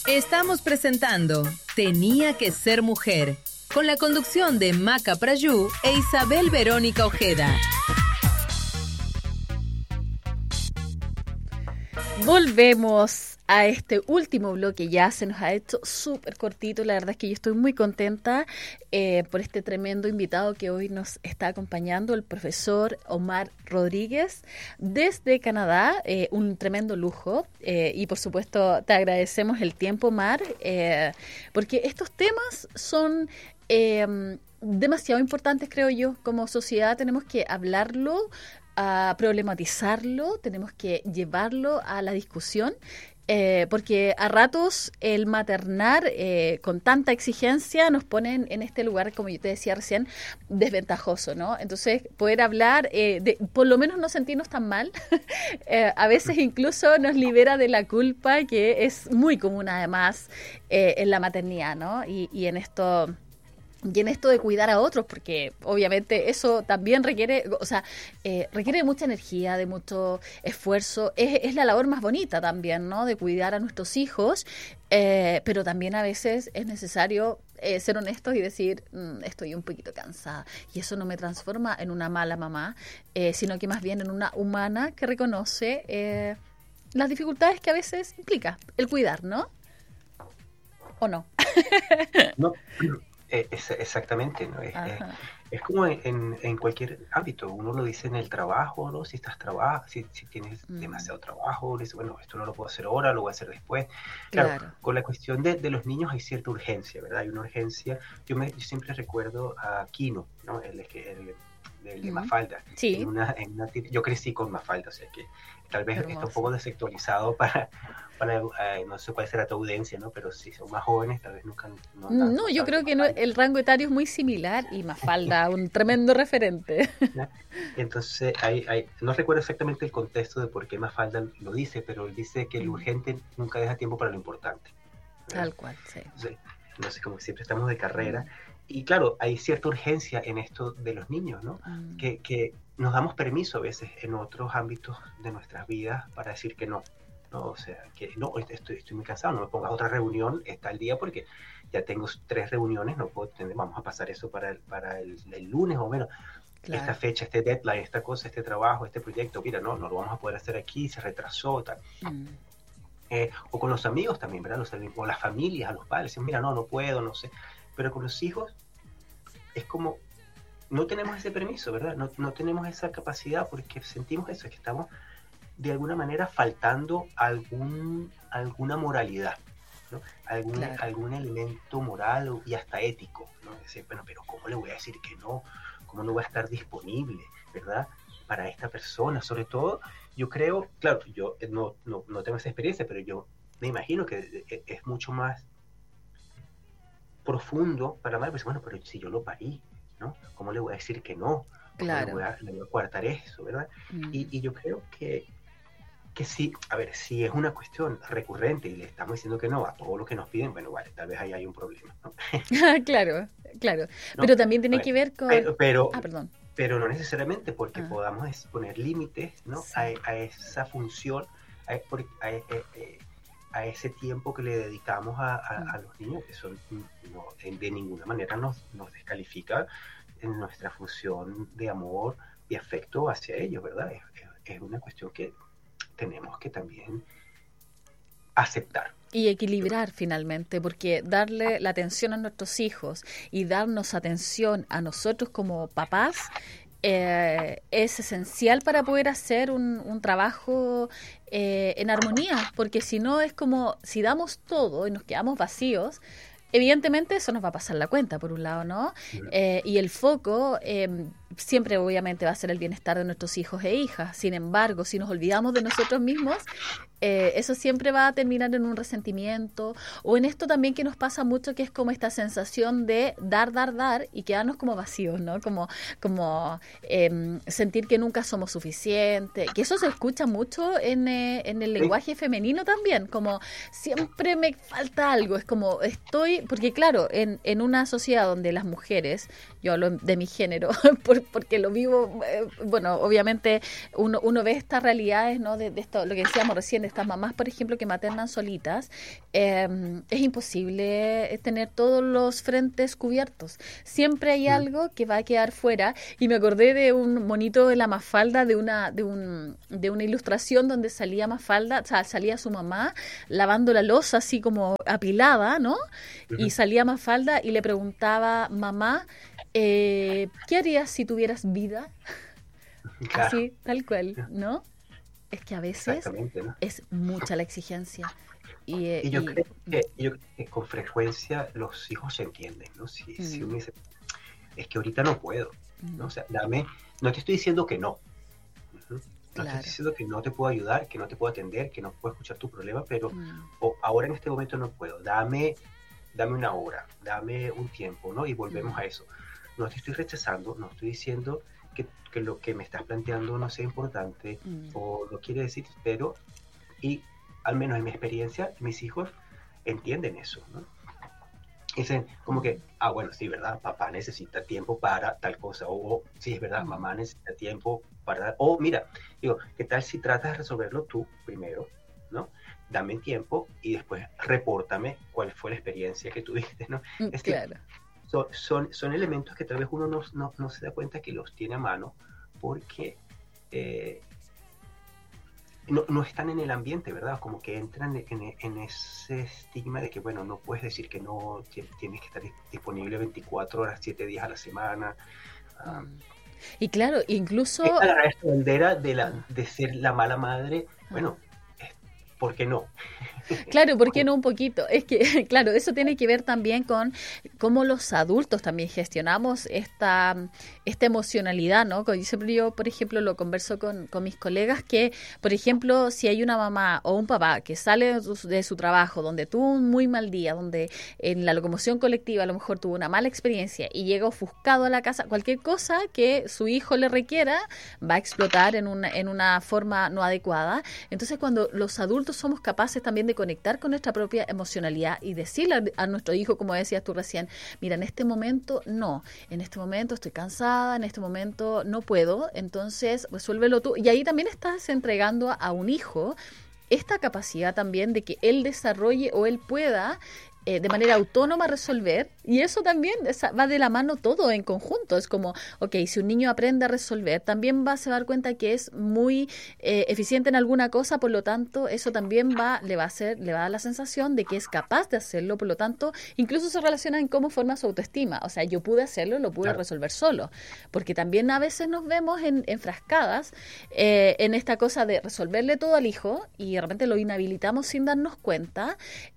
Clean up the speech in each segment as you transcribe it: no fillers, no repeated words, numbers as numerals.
Estamos presentando Tenía que ser mujer, con la conducción de Maca Prayú e Isabel Verónica Ojeda. Volvemos a este último bloque, ya se nos ha hecho súper cortito. La verdad es que yo estoy muy contenta por este tremendo invitado que hoy nos está acompañando, el profesor Omar Rodríguez desde Canadá, un tremendo lujo, y por supuesto te agradecemos el tiempo, Omar, porque estos temas son demasiado importantes, creo yo. Como sociedad tenemos que hablarlo, a problematizarlo, tenemos que llevarlo a la discusión, porque a ratos el maternar con tanta exigencia nos ponen en este lugar, como yo te decía recién, desventajoso, ¿no? Entonces, poder hablar, por lo menos no sentirnos tan mal, a veces incluso nos libera de la culpa, que es muy común además en la maternidad, ¿no? Y en esto... Y en esto de cuidar a otros, porque obviamente eso también requiere, requiere de mucha energía, de mucho esfuerzo. Es la labor más bonita también, ¿no? De cuidar a nuestros hijos, pero también a veces es necesario ser honestos y decir, estoy un poquito cansada. Y eso no me transforma en una mala mamá, sino que más bien en una humana que reconoce las dificultades que a veces implica el cuidar, ¿no? ¿O no? No. Exactamente, ¿no? Es como en cualquier ámbito. Uno lo dice en el trabajo, ¿no? Si tienes demasiado trabajo, dice, bueno, esto no lo puedo hacer ahora, lo voy a hacer después. Claro. Con la cuestión de los niños hay cierta urgencia, ¿verdad? Hay una urgencia. Yo siempre recuerdo a Kino, ¿no? El de Mafalda. Sí. Yo crecí con Mafalda, o sea que tal vez está un poco desactualizado para no sé cuál será tu audiencia, ¿no? Pero si son más jóvenes, tal vez nunca... No, yo creo que el rango etario es muy similar y Mafalda, un tremendo referente. Entonces, no recuerdo exactamente el contexto de por qué Mafalda lo dice, pero él dice que lo urgente nunca deja tiempo para lo importante, ¿verdad? Tal cual, sí. Entonces, como siempre estamos de carrera, y claro, hay cierta urgencia en esto de los niños, ¿no? Que nos damos permiso a veces en otros ámbitos de nuestras vidas para decir que no. No, o sea, que no, estoy muy cansado, no me pongas otra reunión el día porque ya tengo 3 reuniones, no puedo tener, vamos a pasar eso para el lunes o menos. Claro. Esta fecha, este deadline, esta cosa, este trabajo, este proyecto, mira, no lo vamos a poder hacer aquí, se retrasó, tal. O con los amigos también, ¿verdad? O las familias, a los padres, dicen, mira, no puedo, no sé. Pero con los hijos es como, no tenemos ese permiso, ¿verdad? No tenemos esa capacidad porque sentimos eso, es que estamos de alguna manera faltando alguna moralidad, ¿no? Algún elemento moral y hasta ético, ¿no? Decir, bueno, pero ¿cómo le voy a decir que no? ¿Cómo no va a estar disponible, ¿verdad? Para esta persona, sobre todo, yo creo, claro, yo no tengo esa experiencia, pero yo me imagino que es mucho más profundo para la madre, pues bueno, pero si yo lo parí, ¿no? ¿Cómo le voy a decir que no? Claro. Le voy a coartar eso, ¿verdad? Y yo creo que sí, a ver, si es una cuestión recurrente y le estamos diciendo que no a todo lo que nos piden, bueno, vale, tal vez ahí hay un problema, ¿no? Claro. ¿No? Pero también tiene que ver con... perdón. Pero no necesariamente porque podamos poner límites, ¿no? Sí. A esa función, a ese tiempo que le dedicamos a los niños, que son de ninguna manera nos descalifica en nuestra función de amor y afecto hacia ellos, ¿verdad? Es una cuestión que tenemos que también aceptar. Y equilibrar finalmente, porque darle la atención a nuestros hijos y darnos atención a nosotros como papás es esencial para poder hacer un trabajo en armonía, porque si no es como si damos todo y nos quedamos vacíos, evidentemente eso nos va a pasar la cuenta, por un lado, ¿no? Y el foco siempre obviamente va a ser el bienestar de nuestros hijos e hijas. Sin embargo, si nos olvidamos de nosotros mismos, eso siempre va a terminar en un resentimiento, o en esto también que nos pasa mucho, que es como esta sensación de dar y quedarnos como vacíos, ¿no? Como sentir que nunca somos suficientes, que eso se escucha mucho en el lenguaje femenino también, como siempre me falta algo, es como porque claro, en una sociedad donde las mujeres, yo hablo de mi género, porque lo vivo, bueno, obviamente uno ve estas realidades, ¿no? De esto, lo que decíamos recién, de estas mamás, por ejemplo, que maternan solitas, es imposible tener todos los frentes cubiertos. Siempre hay algo que va a quedar fuera, y me acordé de un monito de la Mafalda, de una ilustración donde salía Mafalda, o sea, salía su mamá lavando la loza así como apilada, ¿no? Y salía Mafalda y le preguntaba, mamá, ¿qué harías si tuvieras vida? Claro. Así, tal cual, ¿no? Es que a veces ¿No? es mucha la exigencia. Y yo creo que con frecuencia los hijos se entienden, ¿no? Si uno dice, es que ahorita no puedo, ¿no? O sea, no te estoy diciendo que no. No estoy diciendo que no te puedo ayudar, que no te puedo atender, que no puedo escuchar tu problema, pero ahora en este momento no puedo. Dame una hora, dame un tiempo, ¿no? Y volvemos a eso. No te estoy rechazando, no estoy diciendo que lo que me estás planteando no sea importante o no quiere decir, pero, y al menos en mi experiencia, mis hijos entienden eso, ¿no? Dicen como que, bueno, sí, ¿verdad? Papá necesita tiempo para tal cosa, o sí, es verdad, mamá necesita tiempo para, o mira, digo, ¿qué tal si tratas de resolverlo tú primero, ¿no? Dame tiempo y después repórtame cuál fue la experiencia que tuviste, ¿no? Es que son elementos que tal vez uno no se da cuenta que los tiene a mano porque no están en el ambiente, ¿verdad? Como que entran en ese estigma de que, bueno, no puedes decir que no, tienes que estar disponible 24 horas, 7 días a la semana. Y claro, incluso... Esta bandera de ser la mala madre, bueno, ¿por qué no? Claro, ¿por qué no un poquito? Es que, claro, eso tiene que ver también con cómo los adultos también gestionamos esta emocionalidad, ¿no? Yo, por ejemplo, lo converso con mis colegas que, por ejemplo, si hay una mamá o un papá que sale de su trabajo, donde tuvo un muy mal día, donde en la locomoción colectiva a lo mejor tuvo una mala experiencia y llega ofuscado a la casa, cualquier cosa que su hijo le requiera va a explotar en una forma no adecuada. Entonces, cuando los adultos somos capaces también de conectar con nuestra propia emocionalidad y decirle a nuestro hijo, como decías tú recién, mira, en este momento no, en este momento estoy cansada, en este momento no puedo, entonces resuélvelo tú. Y ahí también estás entregando a un hijo esta capacidad también de que él desarrolle o él pueda de manera autónoma resolver, y eso también va de la mano todo en conjunto. Es como, ok, si un niño aprende a resolver, también se va a dar cuenta que es muy eficiente en alguna cosa, por lo tanto, eso también le va a dar la sensación de que es capaz de hacerlo, por lo tanto, incluso se relaciona en cómo forma su autoestima. O sea, yo pude hacerlo, lo pude resolver solo, porque también a veces nos vemos enfrascadas en esta cosa de resolverle todo al hijo, y de repente lo inhabilitamos sin darnos cuenta,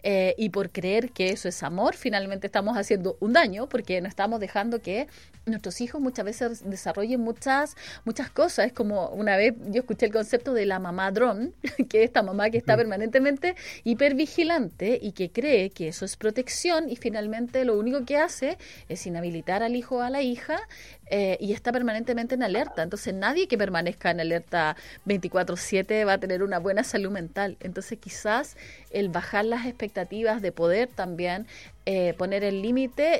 y por creer que eso es amor, finalmente estamos haciendo un daño, porque no estamos dejando que nuestros hijos muchas veces desarrollen muchas cosas. Es como una vez yo escuché el concepto de la mamá dron, que es esta mamá que está permanentemente hipervigilante y que cree que eso es protección, y finalmente lo único que hace es inhabilitar al hijo o a la hija, y está permanentemente en alerta. Entonces nadie que permanezca en alerta 24/7 va a tener una buena salud mental. Entonces quizás el bajar las expectativas, de poder también poner el límite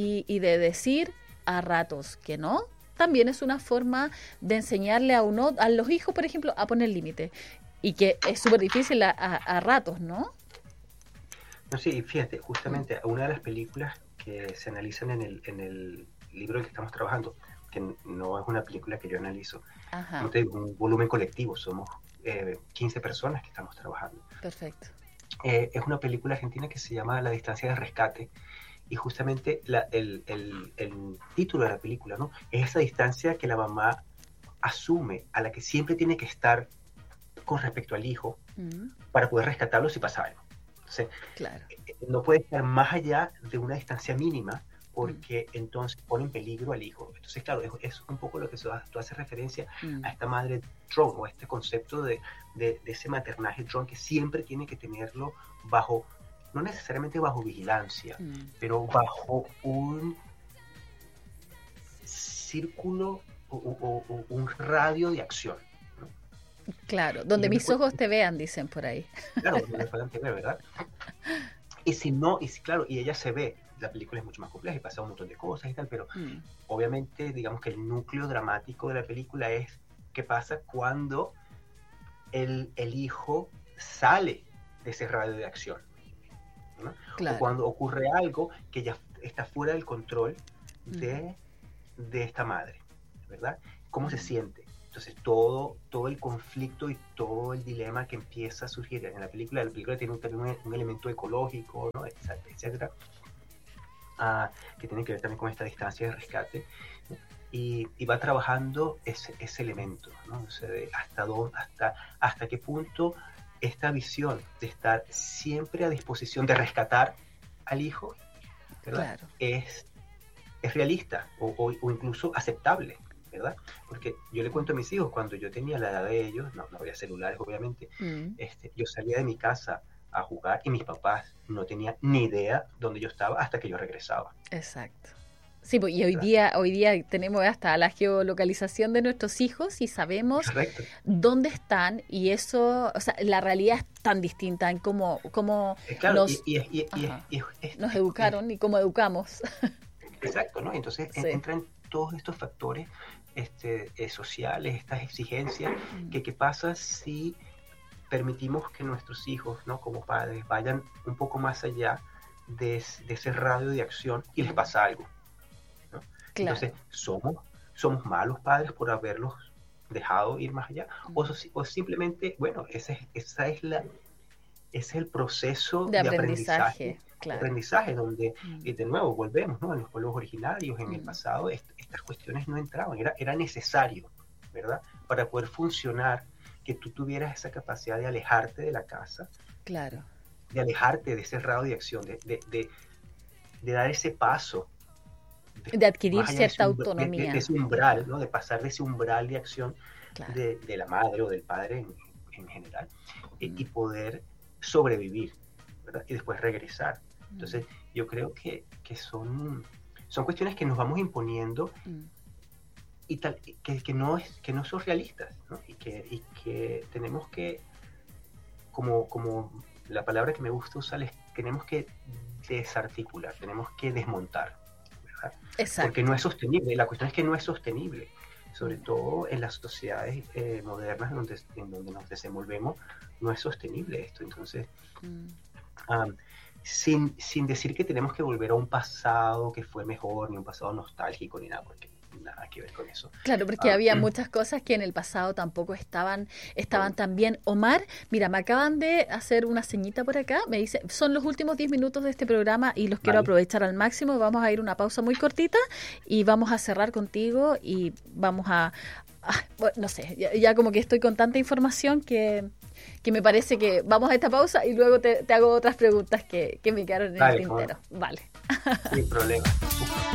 y de decir a ratos que no, también es una forma de enseñarle a los hijos, por ejemplo, a poner límite, y que es súper difícil a ratos, ¿no? No, sí, fíjate, justamente una de las películas que se analizan en el libro en que estamos trabajando, que no es una película que yo analizo, como te digo, un volumen colectivo, somos 15 personas que estamos trabajando. Perfecto. Es una película argentina que se llama La distancia de rescate, y justamente el título de la película, ¿no?, es esa distancia que la mamá asume, a la que siempre tiene que estar con respecto al hijo para poder rescatarlo si pasa algo. Entonces, no puede estar más allá de una distancia mínima, porque entonces pone en peligro al hijo. Entonces, claro, es un poco lo que tú haces referencia a esta madre drone, o este concepto de ese maternaje drone, que siempre tiene que tenerlo bajo, no necesariamente bajo vigilancia, pero bajo un círculo o un radio de acción, ¿no? Claro, donde mis ojos te vean, dicen por ahí. Claro, donde me puedan ver, ¿verdad? Y si no, claro, y ella se ve, la película es mucho más compleja y pasa un montón de cosas y tal, pero obviamente digamos que el núcleo dramático de la película es qué pasa cuando el hijo sale de ese radio de acción, ¿no? Claro. O cuando ocurre algo que ya está fuera del control de esta madre, ¿verdad? ¿Cómo se siente? Entonces todo el conflicto y todo el dilema que empieza a surgir en la película tiene también un elemento ecológico, ¿no? etcétera, que tiene que ver también con esta distancia de rescate, ¿no? Y va trabajando ese elemento, ¿no? O sea, hasta qué punto esta visión de estar siempre a disposición de rescatar al hijo, ¿verdad? Claro. Es realista o incluso aceptable, ¿verdad? Porque yo le cuento a mis hijos, cuando yo tenía la edad de ellos, no había celulares obviamente, yo salía de mi casa a jugar y mis papás no tenían ni idea dónde yo estaba hasta que yo regresaba. Exacto. Sí, y hoy día tenemos hasta la geolocalización de nuestros hijos y sabemos Correcto. Dónde están, y eso, o sea, la realidad es tan distinta en cómo claro, nos educaron y cómo educamos. Exacto, ¿no? Entonces entran todos estos factores sociales, estas exigencias, ¿qué pasa si permitimos que nuestros hijos, ¿no? Como padres, vayan un poco más allá de ese radio de acción y les pasa algo, ¿no? Claro. Entonces, ¿somos malos padres por haberlos dejado ir más allá? O simplemente, bueno, ese es el proceso de aprendizaje. Claro. Aprendizaje donde, y de nuevo, volvemos, ¿no? En los pueblos originarios, en el pasado, estas cuestiones no entraban, era necesario, ¿verdad? Para poder funcionar, que tú tuvieras esa capacidad de alejarte de la casa, claro, de alejarte de ese radio de acción, de dar ese paso, de adquirir cierta autonomía, de ese umbral, ¿no? De pasar de ese umbral de acción, claro, de la madre o del padre en general, y poder sobrevivir, ¿verdad? Y después regresar. Entonces yo creo que son cuestiones que nos vamos imponiendo y tal, que no son realistas, ¿no? Y que tenemos que, como la palabra que me gusta usar es, tenemos que desarticular, tenemos que desmontar, ¿verdad? Exacto. Porque no es sostenible. La cuestión es que no es sostenible, sobre todo en las sociedades modernas en donde nos desenvolvemos, no es sostenible esto. Entonces, sin decir que tenemos que volver a un pasado que fue mejor, ni un pasado nostálgico, ni nada, porque nada que ver con eso. Claro, porque había muchas cosas que en el pasado tampoco estaban tan bien. Omar, mira, me acaban de hacer una ceñita por acá, me dice, son los últimos 10 minutos de este programa y los quiero aprovechar al máximo. Vamos a ir una pausa muy cortita y vamos a cerrar contigo y vamos bueno, no sé, ya como que estoy con tanta información que me parece que vamos a esta pausa y luego te hago otras preguntas que me quedaron en el tintero. Vale. Sin problema.